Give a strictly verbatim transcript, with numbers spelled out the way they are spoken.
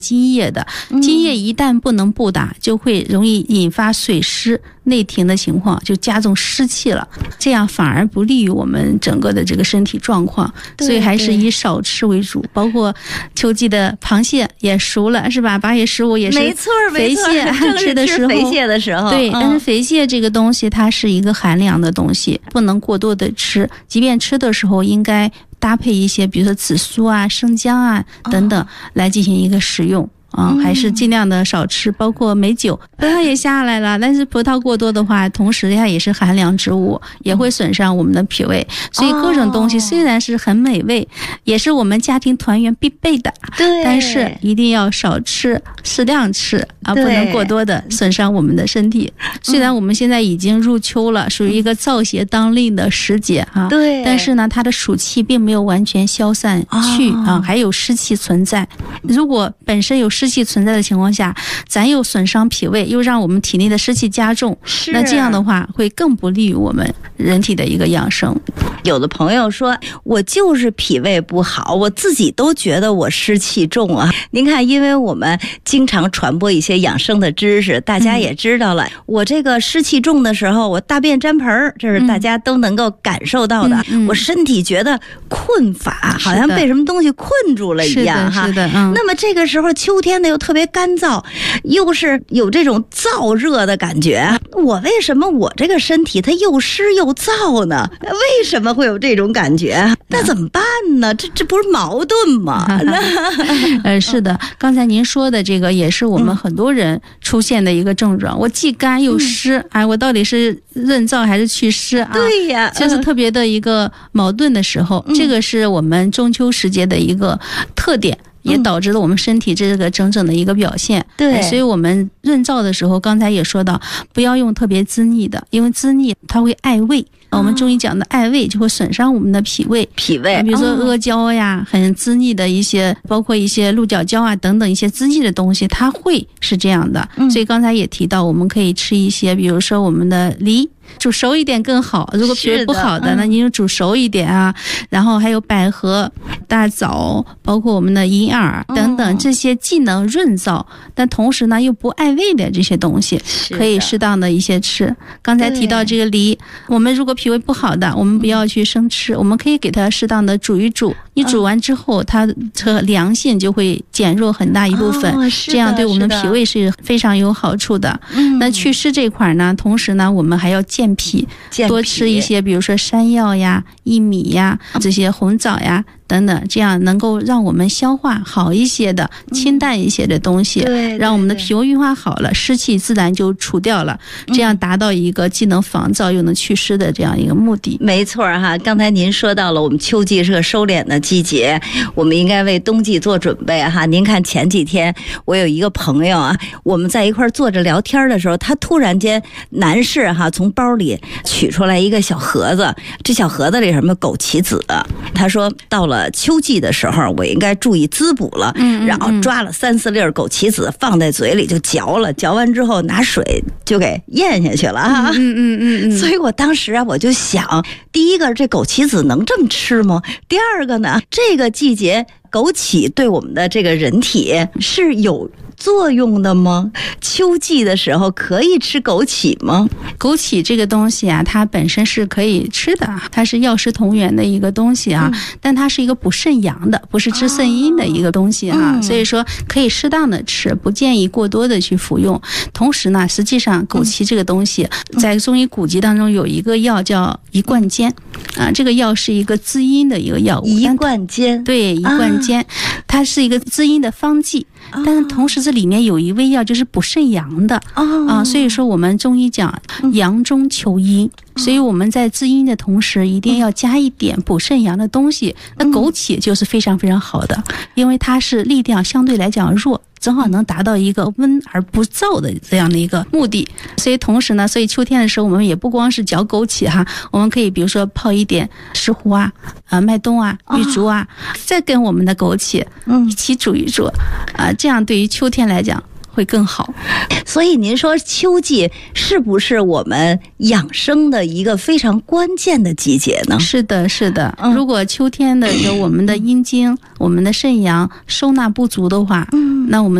津液的，津液一旦不能布达，就会容易引发水湿内停的情况，就加重湿气了，这样反而不利于我们整个的这个身体状况。所以还是以少吃为主。包括秋季的螃蟹也熟了，是吧？八月十五也是肥蟹吃的时候， 肥蟹的时候， 对。 嗯、 但是肥蟹这个东西，它是一个寒凉的东西，不能过多的吃。即便吃的时候，应该搭配一些，比如说紫苏啊、生姜啊等等来进行一个食用。啊、嗯，还是尽量的少吃，包括美酒，葡萄也下来了，但是葡萄过多的话，同时它也是寒凉之物，也会损伤我们的脾胃。所以各种东西虽然是很美味，哦、也是我们家庭团圆必备的， 对， 但是一定要少吃，适量吃啊，不能过多的损伤我们的身体。虽然我们现在已经入秋了，属于一个燥邪当令的时节啊，对，但是呢，它的暑气并没有完全消散去、哦、啊，还有湿气存在。如果本身有湿气存在的情况下，咱又损伤脾胃，又让我们体内的湿气加重，那这样的话会更不利于我们人体的一个养生。 有的朋友说，我就是脾胃不好，我自己都觉得我湿气重啊。您看，因为我们经常传播一些养生的知识，大家也知道了、嗯、我这个湿气重的时候，我大便沾盆，这是大家都能够感受到的、嗯嗯、我身体觉得困乏，好像被什么东西困住了一样哈。 是的，是的、嗯、 那么这个时候秋天呢又特别干燥，又是有这种燥热的感觉，我为什么我这个身体它又湿又燥呢？为什么会有这种感觉？那怎么办呢？这这不是矛盾吗？ 呃，是的，刚才您说的这个也是我们很多人出现的一个症状，我既干又湿，嗯、哎，我到底是润燥还是祛湿啊？ 对呀， 就是特别的一个矛盾的时候，嗯、这个是我们中秋时节的一个特点。也导致了我们身体这个整整的一个表现。对、嗯，所以我们润燥的时候，刚才也说到，不要用特别滋腻的，因为滋腻它会碍胃。哦、我们中医讲的碍胃就会损伤我们的脾胃。 脾胃， 比如说阿胶呀，哦、很滋腻的一些，包括一些鹿角胶啊等等一些滋腻的东西，它会是这样的。嗯、所以刚才也提到，我们可以吃一些，比如说我们的梨。煮熟一点更好，如果脾胃不好的，那你就煮熟一点啊。然后还有百合、大枣，包括我们的银耳等等，这些既能润燥，但同时呢又不碍胃的这些东西，可以适当的一些吃。刚才提到这个梨，我们如果脾胃不好的，我们不要去生吃，我们可以给它适当的煮一煮。你煮完之后，它的凉性就会减弱很大一部分，哦、这样对我们的脾胃是非常有好处的。嗯、那祛湿这块呢，同时呢，我们还要健脾，多吃一些，比如说山药呀、薏米呀、这些红枣呀等等，这样能够让我们消化好一些的、清淡一些的东西，嗯、让我们的脾胃运化好了，湿气自然就除掉了，这样达到一个既能防燥又能祛湿的这样一个目的。 没错哈，刚才您说到了，我们秋季是个收敛的季节，我们应该为冬季做准备哈。您看前几天我有一个朋友啊，我们在一块坐着聊天的时候，他突然间男士哈从包里取出来一个小盒子，这小盒子里什么枸杞子，他说到了秋季的时候我应该注意滋补了，嗯嗯嗯然后抓了三四粒枸杞子放在嘴里就嚼了，嚼完之后拿水就给咽下去了哈。 嗯嗯嗯嗯。 所以我当时啊我就想，第一个这枸杞子能这么吃吗？第二个呢，这个季节枸杞对我们的这个人体是有作用的吗？秋季的时候可以吃枸杞吗？ 枸杞这个东西啊，它本身是可以吃的，它是药食同源的一个东西啊，嗯、但它是一个补肾阳的，不是治肾阴的一个东西啊，嗯、所以说可以适当的吃，不建议过多的去服用。同时呢，实际上枸杞这个东西，嗯、在中医古籍当中有一个药叫一贯煎，啊，这个药是一个滋阴的一个药物。 一贯煎， 对，一贯煎，啊、它是一个滋阴的方剂。但是同时这里面有一味药就是补肾阳的、哦、啊，所以说我们中医讲阳中求阴、嗯、所以我们在滋阴的同时一定要加一点补肾阳的东西、嗯、那枸杞就是非常非常好的，因为它是力量相对来讲弱，正好能达到一个温而不燥的这样的一个目的。所以同时呢，所以秋天的时候我们也不光是嚼枸杞哈，我们可以比如说泡一点石斛啊、呃、麦冬啊、玉竹啊、哦、再跟我们的枸杞一起煮一煮啊、呃，这样对于秋天来讲会更好。 所以您说秋季是不是我们养生的一个非常关键的季节呢？ 是的，是的。 嗯、 如果秋天的时候我们的阴经、我们的肾阳收纳不足的话，嗯，那我们